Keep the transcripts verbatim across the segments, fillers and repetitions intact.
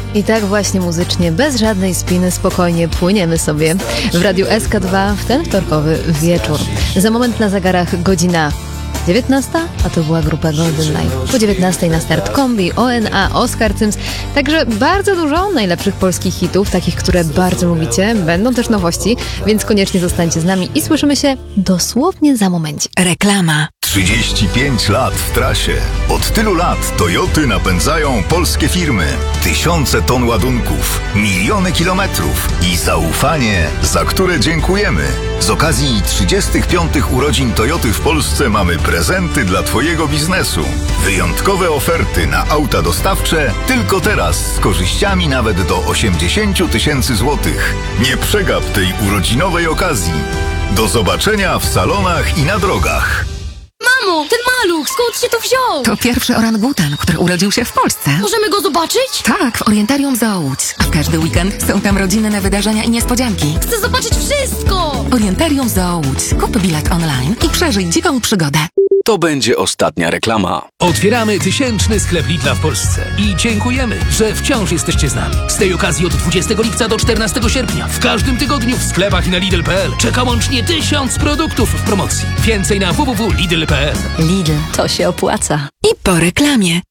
I tak właśnie muzycznie, bez żadnej spiny, spokojnie płyniemy sobie w Radiu S K dwa w ten wtorkowy wieczór. Za moment na zegarach godzina dziewiętnasta, a to była grupa Golden Life. Po dziewiętnastej na start Kombi, O N A, Oskar Cyms. Także bardzo dużo najlepszych polskich hitów, takich, które bardzo lubicie. Będą też nowości, więc koniecznie zostańcie z nami i słyszymy się dosłownie za momencie. Reklama. trzydzieści pięć lat w trasie. Od tylu lat Toyoty napędzają polskie firmy. Tysiące ton ładunków, miliony kilometrów i zaufanie, za które dziękujemy. Z okazji trzydziestych piątych urodzin Toyoty w Polsce mamy prezenty dla Twojego biznesu. Wyjątkowe oferty na auta dostawcze tylko teraz z korzyściami nawet do osiemdziesiąt tysięcy złotych. Nie przegap tej urodzinowej okazji. Do zobaczenia w salonach i na drogach. Mamo, ten maluch, skąd się to wziął? To pierwszy orangutan, który urodził się w Polsce. Możemy go zobaczyć? Tak, w Orientarium Zoo Łódź. A w każdy weekend są tam rodzinne wydarzenia i niespodzianki. Chcę zobaczyć wszystko! Orientarium Zoo Łódź. Kup bilet online i przeżyj dziką przygodę. To będzie ostatnia reklama. Otwieramy tysięczny sklep Lidla w Polsce i dziękujemy, że wciąż jesteście z nami. Z tej okazji od dwudziestego lipca do czternastego sierpnia w każdym tygodniu w sklepach i na Lidl kropka p l czeka łącznie tysiąc produktów w promocji. Więcej na w w w kropka lidl kropka p l. Lidl, to się opłaca. I po reklamie.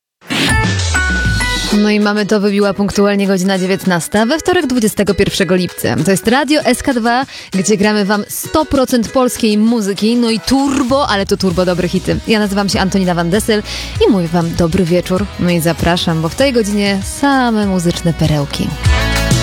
No i mamy to, wybiła punktualnie godzina dziewiętnasta we wtorek dwudziestego pierwszego lipca. To jest Radio S K dwa, gdzie gramy wam sto procent polskiej muzyki, no i turbo, ale to turbo dobre hity. Ja nazywam się Antonina Van Dessel i mówię wam dobry wieczór. No i zapraszam, bo w tej godzinie same muzyczne perełki.